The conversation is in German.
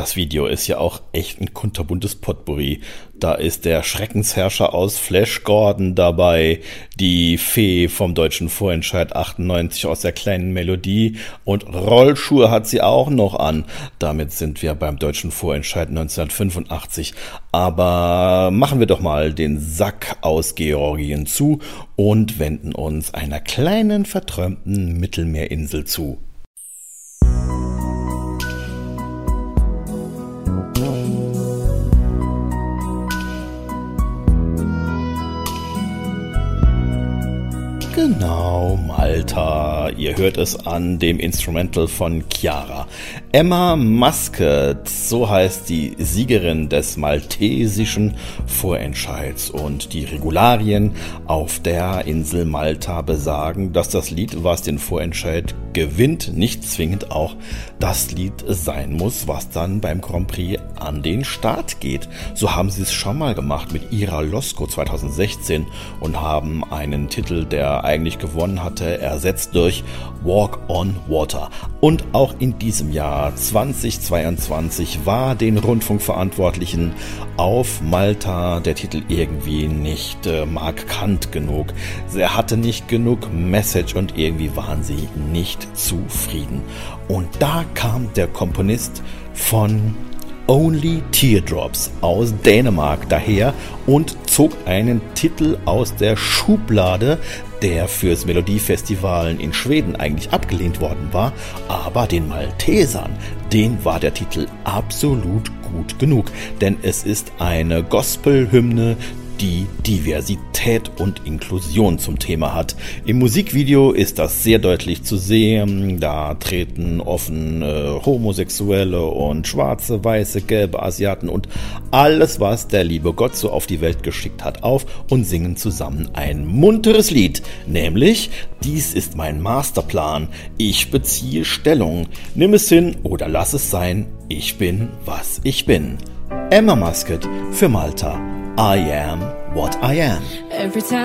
das Video ist ja auch echt ein kunterbuntes Potpourri. Da ist der Schreckensherrscher aus Flash Gordon dabei, die Fee vom deutschen Vorentscheid 98 aus der kleinen Melodie und Rollschuhe hat sie auch noch an. Damit sind wir beim deutschen Vorentscheid 1985. Aber machen wir doch mal den Sack aus Georgien zu und wenden uns einer kleinen verträumten Mittelmeerinsel zu. Genau, Malta. Ihr hört es an dem Instrumental von Chiara. Emma Muscat, so heißt die Siegerin des maltesischen Vorentscheids. Und die Regularien auf der Insel Malta besagen, dass das Lied, was den Vorentscheid gewinnt, nicht zwingend auch das Lied sein muss, was dann beim Grand Prix an den Start geht. So haben sie es schon mal gemacht mit Ira Losko 2016 und haben einen Titel, der eigentlich gewonnen hatte, ersetzt durch Walk on Water. Und auch in diesem Jahr 2022 war den Rundfunkverantwortlichen auf Malta der Titel irgendwie nicht markant genug. Er hatte nicht genug Message und irgendwie waren sie nicht zufrieden. Und da kam der Komponist von Only Teardrops aus Dänemark daher und zog einen Titel aus der Schublade, der fürs Melodiefestivalen in Schweden eigentlich abgelehnt worden war, aber den Maltesern, denen war der Titel absolut gut genug, denn es ist eine Gospelhymne, die Diversität und Inklusion zum Thema hat. Im Musikvideo ist das sehr deutlich zu sehen. Da treten offen Homosexuelle und Schwarze, Weiße, Gelbe, Asiaten und alles, was der liebe Gott so auf die Welt geschickt hat, auf und singen zusammen ein munteres Lied, nämlich dies ist mein Masterplan, ich beziehe Stellung, nimm es hin oder lass es sein, ich bin, was ich bin. Emma Muscat für Malta. I am what I am.